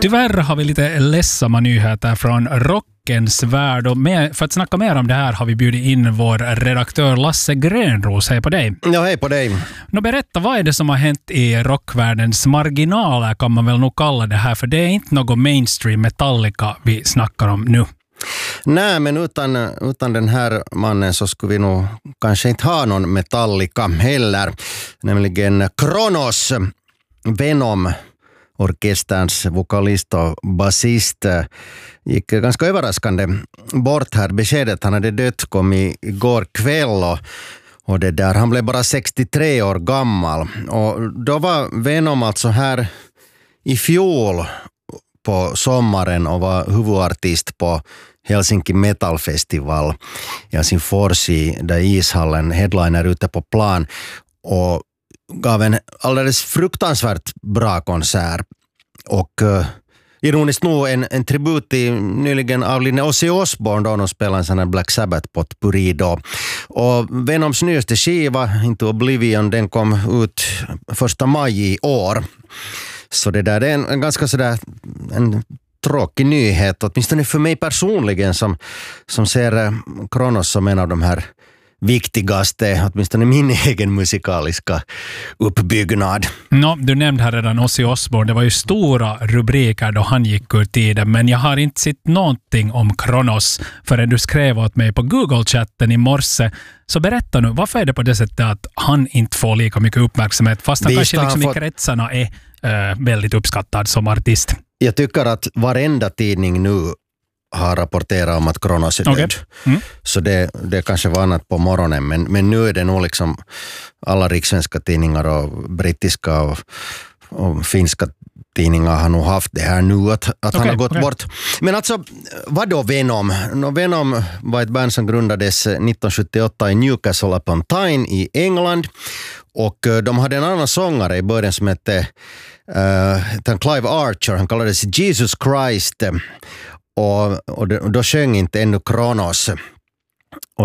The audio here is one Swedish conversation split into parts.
Tyvärr har vi lite ledsamma nyheter från rockens värld och för att snacka mer om det här har vi bjudit in vår redaktör Lasse Grönros. Hej på dig. Ja, hej på dig. Berätta, vad är det som har hänt i rockvärldens marginaler kan man väl nog kalla det här, för det är inte något mainstream Metallica vi snackar om nu. Nej, men utan den här mannen så skulle vi nog kanske inte ha någon Metallica heller. Nämligen Kronos, Venom, orkesterns vokalist och basist, gick ganska överraskande bort här. Beskedet han hade dött kom igår kväll och det där, han blev bara 63 år gammal. Och då var Venom alltså här i fjol på sommaren och var huvudartist på Helsinki Metal Festival i Helsingfors där ishallen, headliner ute på plan, och gav en alldeles fruktansvärt bra konsert. Och ironiskt nog en tribut till nyligen avlidne Ozzy Osbourne då de spelade en sån här Black Sabbath-potpurri då. Och Venoms nyaste skiva, Into Oblivion, den kom ut 1 maj i år. Så det där är en ganska sådär en tråkig nyhet, åtminstone för mig personligen som ser Kronos som en av de här viktigaste, åtminstone min egen musikaliska uppbyggnad. Du nämnde här redan Ozzy Osbourne. Det var ju stora rubriker då han gick ur tiden, men jag har inte sett någonting om Kronos förrän du skrev åt mig på Google-chatten i morse. Så berätta nu, varför är det på det sättet att han inte får lika mycket uppmärksamhet fast han kanske liksom i kretsarna är väldigt uppskattad som artist? Jag tycker att varenda tidning nu har rapporterat om att Kronos är död. Okay. Så det kanske var annat på morgonen, men nu är det nog liksom alla rikssvenska tidningar och brittiska och finska tidningar har nog haft det här nu att han har gått bort. Men alltså, vad då Venom? Venom var ett band som grundades 1978 i Newcastle upon Tyne i England, och de hade en annan sångare i början som hette Clive Archer. Han kallades Jesus Christ. Och då sjöng inte ännu Kronos. Och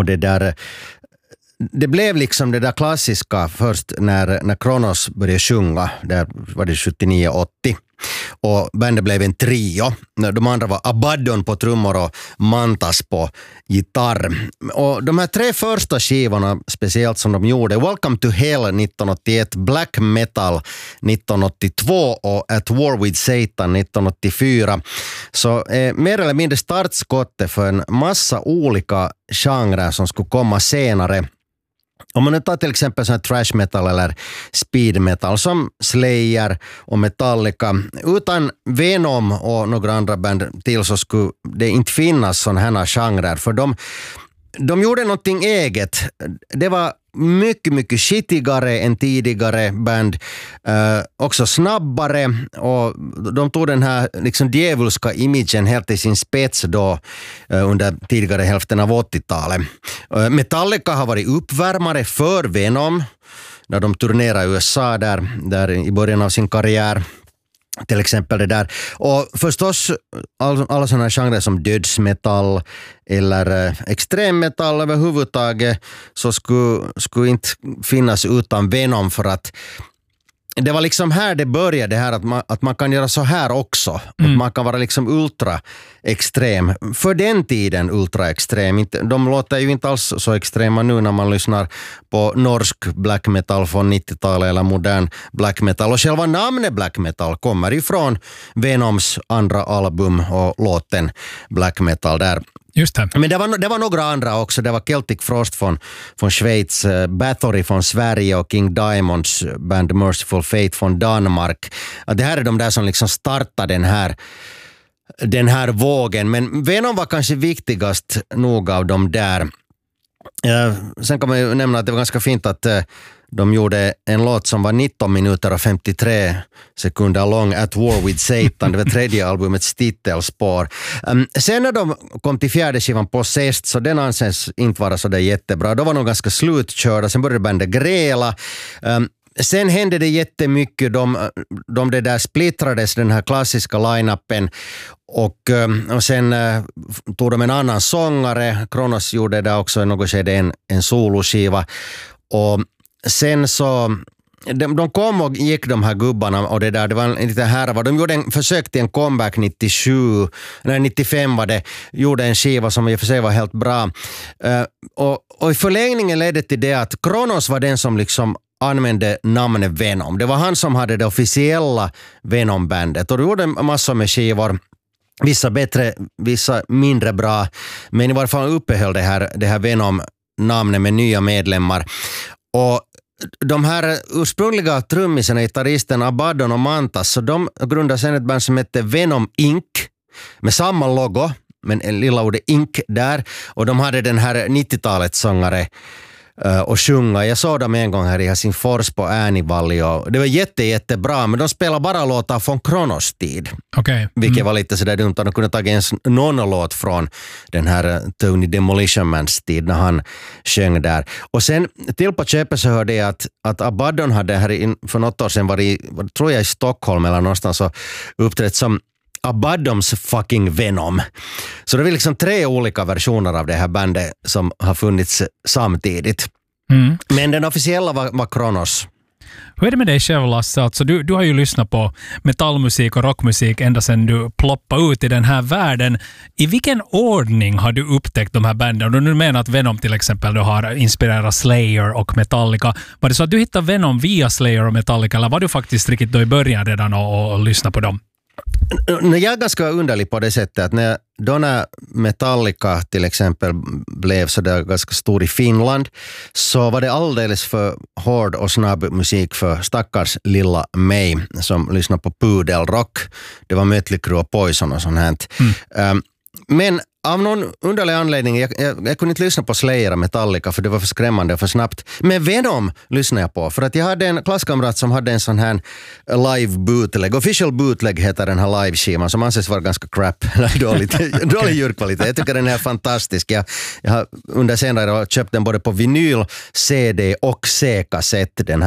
det blev liksom det där klassiska först när Kronos började sjunga. Där var det 79-80. Och bandet blev en trio. De andra var Abaddon på trummor och Mantas på gitarr. Och de här 3 första skivorna, speciellt som de gjorde, Welcome to Hell 1981, Black Metal 1982 och At War with Satan 1984, så mer eller mindre startskottet för en massa olika genrer som skulle komma senare. Om man nu tar till exempel sån här trash metal eller speed metal som Slayer och Metallica, utan Venom och några andra band till så skulle det inte finnas såna här genrer, för de gjorde någonting eget. Det var mycket, mycket skitigare än tidigare band, också snabbare, och de tog den här liksom djävulska imagen helt i sin spets då under tidigare hälften av 80-talet. Metallica har varit uppvärmare för Venom när de turnerade i USA där i början av sin karriär. Till exempel det där. Och förstås alla sådana genrer som dödsmetall eller extremmetall överhuvudtaget så skulle inte finnas utan Venom, för att det var liksom här det började, det här att man kan göra så här också. Att man kan vara liksom ultra extrem. För den tiden ultra extrem. De låter ju inte alls så extrema nu när man lyssnar på norsk black metal från 90-talet eller modern black metal. Och själva namnet black metal kommer ifrån Venoms andra album och låten black metal där. Just det. Men det var några andra också. Det var Celtic Frost från Schweiz, Bathory från Sverige och King Diamonds band Merciful Fate från Danmark. Det här är de där som liksom startade den här vågen. Men Venom var kanske viktigast nog av dem där. Sen kan man ju nämna att det var ganska fint att de gjorde en låt som var 19 minuter och 53 sekunder lång, At War with Satan. Det var tredje albumets titelspår. Sen när de kom till fjärde skivan Possessed, så den anses inte vara så där jättebra. Då var de ganska slutkörda. Sen började bandet gräla. Sen hände det jättemycket. De det där splittrades, den här klassiska line-upen. Och sen tog de en annan sångare. Kronos gjorde det också i något skede en soloskiva. Och sen så de kom och gick de här gubbarna och det var en liten härva. De gjorde en försök till en comeback 95 var det. Gjorde en skiva som i och för sig var helt bra. Och i förlängningen ledde till det att Kronos var den som liksom använde namnet Venom. Det var han som hade det officiella Venom-bandet. Och de gjorde massor med skivor. Vissa bättre, vissa mindre bra. Men i varje fall uppehöll det här Venom-namnet med nya medlemmar. Och de här ursprungliga trummisarna, gitarristen Abaddon och Mantas, så de grundade sen ett band som hette Venom Inc. med samma logo, men en lilla ordet Inc. där. Och de hade den här 90-talets sångare och sjunga. Jag såg dem en gång här i Helsingfors på Äänivalli och det var jättebra, men de spelar bara låtar från Kronos tid. Okay. Vilket var lite sådär dumt att de kunde ta någon låt från den här Tony Demolition Mans tid när han sjöng där. Och sen till på köpet så hörde jag att Abaddon hade här för något år sedan tror jag i Stockholm eller någonstans så uppträtt som Abaddons fucking Venom. Så det är liksom 3 olika versioner av det här bandet som har funnits samtidigt. Men den officiella var Kronos. Hur är det med dig själv, Lasse? Alltså, du har ju lyssnat på metallmusik och rockmusik ända sedan du ploppade ut i den här världen. I vilken ordning har du upptäckt de här banden? Och du menar att Venom till exempel du har inspirerat Slayer och Metallica. Var det så att du hittade Venom via Slayer och Metallica eller var du faktiskt riktigt då i början redan och lyssnade på dem? Jag är ganska underlig på det sättet att när Metallica till exempel blev så där ganska stor i Finland så var det alldeles för hård och snabb musik för stackars lilla mig som lyssnade på pudelrock. Det var Mötley Crüe och Poison och sånt här. Men av någon underlig anledning, jag kunde inte lyssna på Slayer och Metallica för det var för skrämmande och för snabbt. Men Venom lyssnade jag på för att jag hade en klasskamrat som hade en sån här live bootleg. Official bootleg heter den här live-skivan som anses vara ganska crap, dålig ljudkvalitet. Jag tycker den är fantastisk. Jag har under senare år köpt den både på vinyl, CD och C-kassett, den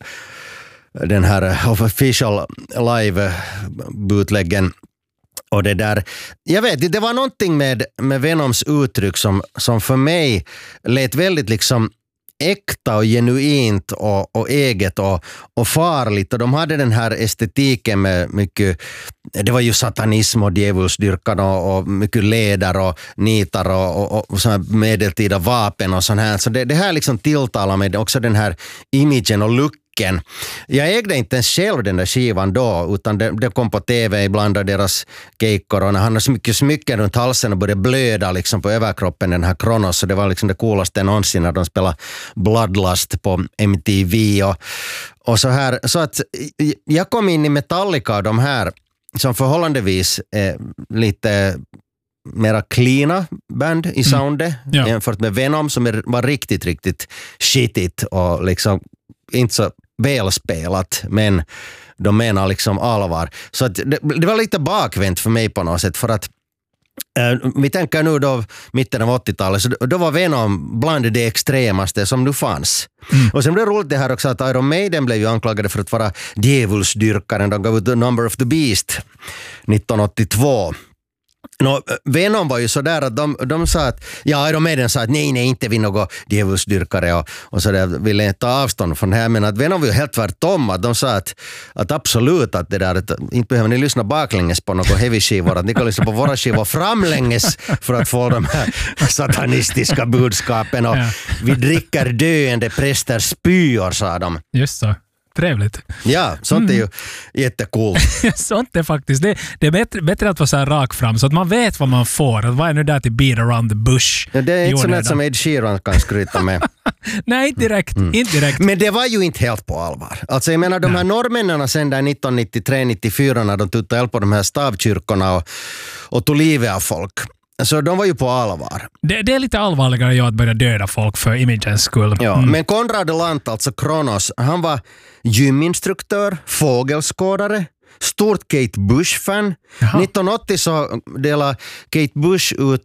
här official live bootleggen. Och det där, jag vet, det var någonting med Venoms uttryck som för mig lät väldigt liksom äkta och genuint och eget och farligt. Och de hade den här estetiken med mycket, det var ju satanism och djävulsdyrkan och mycket leder och nitar och såna medeltida vapen och sånt här. Så det här liksom tilltalar med också den här imagen och looken. Jag ägde inte ens själv den där skivan då utan det kom på tv ibland av deras keikkor och när han har så mycket smycken runt halsen och började blöda liksom på överkroppen den här Kronos så det var liksom det coolaste någonsin när de spelade Bloodlust på MTV och så här. Så att jag kom in i Metallica och de här som förhållandevis lite mera cleana band i soundet jämfört med Venom som var riktigt shitigt och liksom inte så välspelat, men de menar liksom allvar. Så att det var lite bakvänt för mig på något sätt för att vi tänker nu då mitten av 80-talet så då var Venom bland det extremaste som nu fanns. Och sen blev det roligt det här också att Iron Maiden blev ju anklagade för att vara djävulsdyrkaren. De gav ut The Number of the Beast 1982. Venom var ju sådär att de sa att Iron Maiden sa att nej, inte vi något djävulsdyrkare och så där ville ta avstånd från det här, men att Venom var ju helt tvärtom att de sa att absolut att det där att inte behöver ni lyssna baklänges på något heavy-skivor, att ni kan lyssna på våra skivor framlänges för att få de här satanistiska budskapen och vi dricker döende präster spyor, sa de. Just så. Trevligt. Ja, sånt är ju jättecool. Sånt är faktiskt. Det är bättre att vara så här rak fram så att man vet vad man får. Att vad är nu där till beat around the bush? Ja, det är inte sånt som Ed Sheeran kan skryta med. Nej, inte direkt. Men det var ju inte helt på allvar. Alltså jag menar de här norrmännen sen där 1993-94 när de tuttade eld på de här stavkyrkorna och tog livet av folk. Så de var ju på allvar. Det är lite allvarligare att börja döda folk för imagens skull. Ja, men Konrad Lant, alltså Kronos, han var gyminstruktör, fågelskådare, stort Kate Bush-fan. 1980 så delade Kate Bush ut